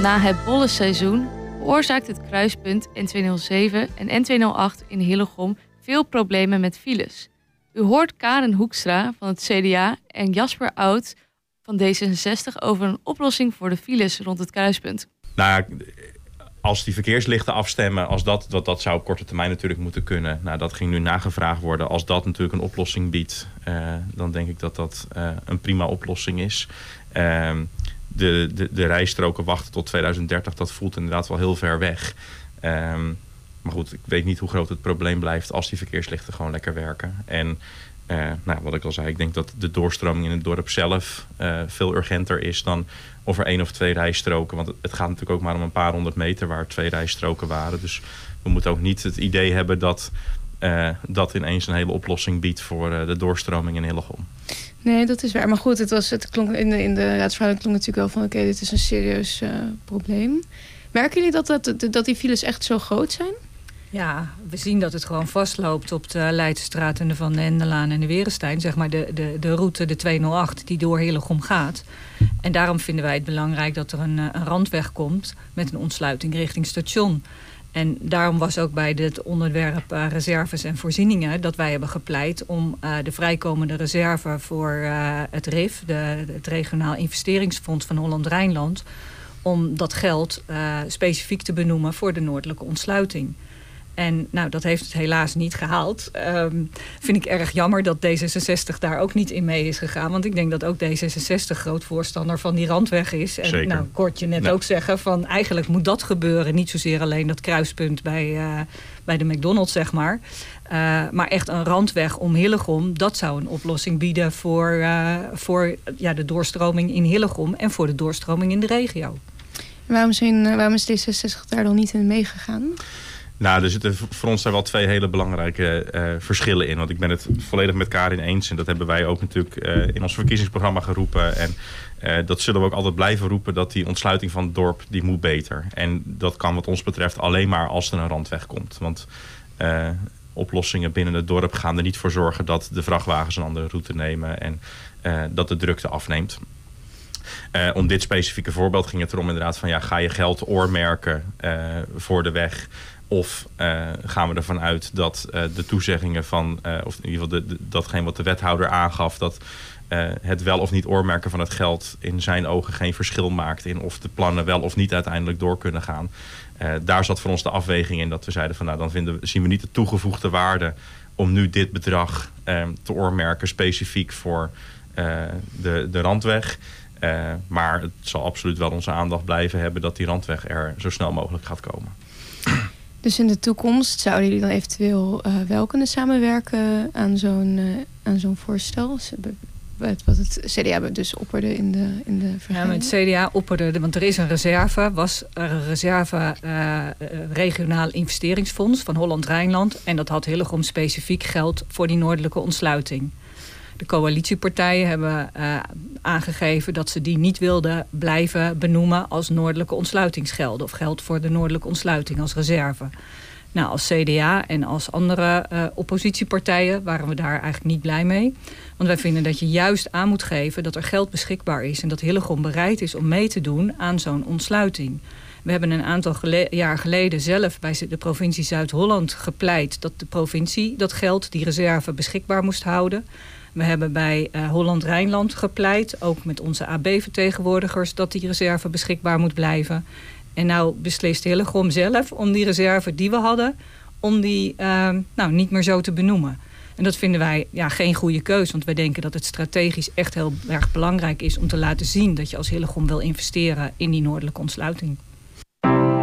Na het bollenseizoen veroorzaakt het kruispunt N207 en N208 in Hillegom veel problemen met files. U hoort Karen Hoekstra van het CDA en Jasper Oud van D66 over een oplossing voor de files rond het kruispunt. Nou ja, als die verkeerslichten afstemmen, als dat zou op korte termijn natuurlijk moeten kunnen. Nou, dat ging nu nagevraagd worden. Als dat natuurlijk een oplossing biedt, dan denk ik dat dat een prima oplossing is. De rijstroken wachten tot 2030, dat voelt inderdaad wel heel ver weg. Maar goed, ik weet niet hoe groot het probleem blijft als die verkeerslichten gewoon lekker werken. En wat ik al zei, ik denk dat de doorstroming in het dorp zelf veel urgenter is dan of er 1 of 2 rijstroken. Want het gaat natuurlijk ook maar om een paar 100 meter waar 2 rijstroken waren. Dus we moeten ook niet het idee hebben dat ineens een hele oplossing biedt voor de doorstroming in Hillegom. Nee, dat is waar. Maar goed, het klonk in de raadsvergadering klonk natuurlijk wel van oké, dit is een serieus probleem. Merken jullie dat die files echt zo groot zijn? Ja, we zien dat het gewoon vastloopt op de Leidsestraat en de Van den Endelaan en de Werenstein. Zeg maar de route, de 208, die door Hillegom gaat. En daarom vinden wij het belangrijk dat er een randweg komt met een ontsluiting richting station. En daarom was ook bij dit onderwerp reserves en voorzieningen dat wij hebben gepleit om de vrijkomende reserve voor het RIF, het Regionaal Investeringsfonds van Holland-Rijnland, om dat geld specifiek te benoemen voor de noordelijke ontsluiting. En nou, dat heeft het helaas niet gehaald. Vind ik erg jammer dat D66 daar ook niet in mee is gegaan. Want ik denk dat ook D66 groot voorstander van die randweg is. En zeker. Nou, kort je net ook zeggen van eigenlijk moet dat gebeuren. Niet zozeer alleen dat kruispunt bij de McDonald's, zeg maar. Maar echt een randweg om Hillegom. Dat zou een oplossing bieden voor de doorstroming in Hillegom. En voor de doorstroming in de regio. Waarom is D66 daar dan niet in meegegaan? Nou, er zitten voor ons daar wel 2 hele belangrijke verschillen in. Want ik ben het volledig met Karin eens. En dat hebben wij ook natuurlijk in ons verkiezingsprogramma geroepen. En dat zullen we ook altijd blijven roepen. Dat die ontsluiting van het dorp, die moet beter. En dat kan wat ons betreft alleen maar als er een randweg komt. Want oplossingen binnen het dorp gaan er niet voor zorgen dat de vrachtwagens een andere route nemen. En dat de drukte afneemt. Om dit specifieke voorbeeld ging het erom inderdaad van ga je geld oormerken voor de weg. Of gaan we ervan uit dat de toezeggingen van, of in ieder geval datgene wat de wethouder aangaf, dat het wel of niet oormerken van het geld in zijn ogen geen verschil maakt in of de plannen wel of niet uiteindelijk door kunnen gaan. Daar zat voor ons de afweging in dat we zeiden van dan zien we niet de toegevoegde waarde om nu dit bedrag te oormerken specifiek voor de randweg. Maar het zal absoluut wel onze aandacht blijven hebben dat die randweg er zo snel mogelijk gaat komen. Dus in de toekomst zouden jullie dan eventueel wel kunnen samenwerken aan zo'n voorstel? Wat het CDA dus opperde in de vergadering? Ja, maar het CDA opperde, want er is een reserve regionaal investeringsfonds van Holland-Rijnland. En dat had Hillegom specifiek geld voor die noordelijke ontsluiting. De coalitiepartijen hebben aangegeven dat ze die niet wilden blijven benoemen als noordelijke ontsluitingsgelden. Of geld voor de noordelijke ontsluiting als reserve. Nou, als CDA en als andere oppositiepartijen waren we daar eigenlijk niet blij mee. Want wij vinden dat je juist aan moet geven dat er geld beschikbaar is. En dat Hillegom bereid is om mee te doen aan zo'n ontsluiting. We hebben een aantal jaar geleden zelf bij de provincie Zuid-Holland gepleit dat de provincie dat geld, die reserve, beschikbaar moest houden. We hebben bij Holland-Rijnland gepleit, ook met onze AB-vertegenwoordigers, dat die reserve beschikbaar moet blijven. En nou beslist Hillegom zelf om die reserve die we hadden, om die niet meer zo te benoemen. En dat vinden wij geen goede keus, want wij denken dat het strategisch echt heel erg belangrijk is om te laten zien dat je als Hillegom wil investeren in die noordelijke ontsluiting.